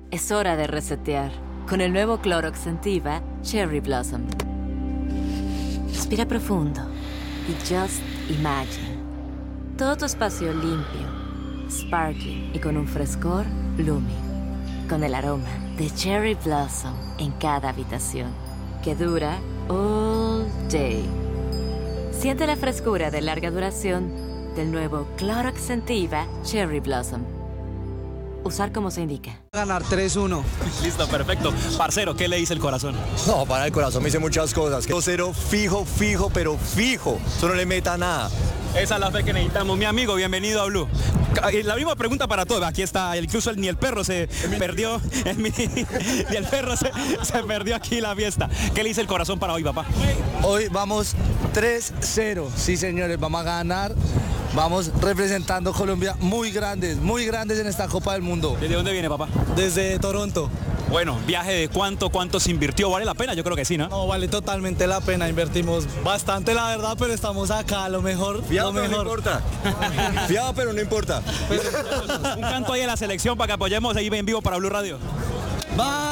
Es hora de resetear con el nuevo Clorox Scentiva Cherry Blossom. Respira profundo y just imagine. Todo tu espacio limpio, sparkling y con un frescor blooming. Con el aroma de Cherry Blossom en cada habitación, que dura all day. Siente la frescura de larga duración del nuevo Clorox Scentiva Cherry Blossom. Usar como se indica. Ganar 3-1. Listo, perfecto. Parcero, ¿qué le dice el corazón? No, para el corazón me dice muchas cosas. 2-0 fijo, pero fijo. Eso no le meta nada. Esa es la fe que necesitamos. Mi amigo, bienvenido a Blue. La misma pregunta para todos. Aquí está, incluso ni el perro se perdió. Ni el perro se perdió aquí la fiesta. ¿Qué le dice el corazón para hoy, papá? Hoy vamos 3-0. Sí, señores, vamos a ganar. Vamos representando Colombia muy grandes en esta Copa del Mundo. ¿Desde dónde viene, papá? Desde Toronto. Bueno, viaje de cuánto se invirtió, ¿vale la pena? Yo creo que sí, ¿no? No, vale totalmente la pena, invertimos bastante la verdad, pero estamos acá, lo mejor. Fiado, pero no importa. Fiado, pero no importa. Un canto ahí en la selección para que apoyemos ahí en vivo para Blue Radio. ¡Va!